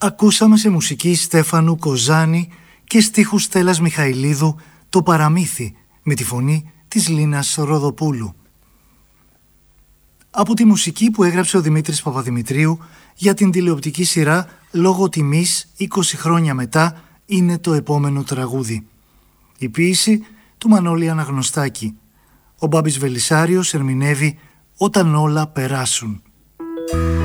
Ακούσαμε σε μουσική Στέφανου Κοζάνη και στίχους Στέλλας Μιχαηλίδου το παραμύθι με τη φωνή της Λίνας Ροδοπούλου. Από τη μουσική που έγραψε ο Δημήτρης Παπαδημητρίου για την τηλεοπτική σειρά «Λόγω τιμής 20 χρόνια μετά» είναι το επόμενο τραγούδι. Η ποίηση του Μανώλη Αναγνωστάκη. Ο Μπάμπης Βελισσάριος ερμηνεύει «Όταν όλα περάσουν».